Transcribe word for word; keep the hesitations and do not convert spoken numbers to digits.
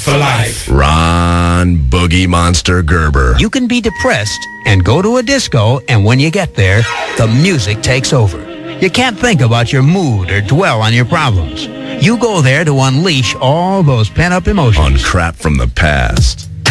for life. Ron Boogie Monster Gerber. You can be depressed and go to a disco, and when you get there, the music takes over. You can't think about your mood or dwell on your problems. You go there to unleash all those pent-up emotions. On crap from the past.